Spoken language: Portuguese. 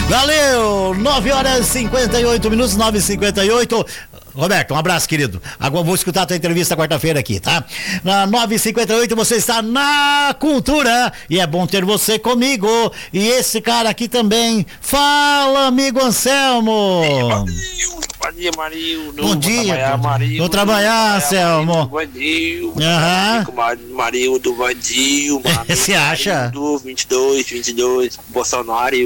Valeu! 9h58, 9h58. Roberto, um abraço, querido. Agora vou escutar a tua entrevista quarta-feira aqui, tá? Na 9h58 você está na Cultura e é bom ter você comigo. E esse cara aqui também. Fala, amigo Anselmo. Bom dia, Marildo. Bom dia. Vou trabalhar, Anselmo. Marildo, Bandio. Você acha? 22, Bolsonaro.